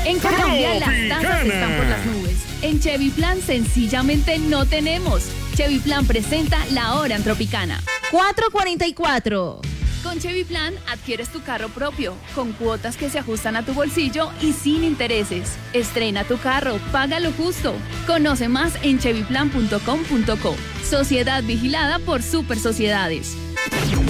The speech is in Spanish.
En Colombia las tasas están por las nubes. En Chevy Plan sencillamente no tenemos. Chevy Plan presenta la hora en Tropicana. 4:44. Con Chevy Plan adquieres tu carro propio, con cuotas que se ajustan a tu bolsillo y sin intereses. Estrena tu carro, paga lo justo. Conoce más en chevyplan.com.co. Sociedad vigilada por Super Sociedades.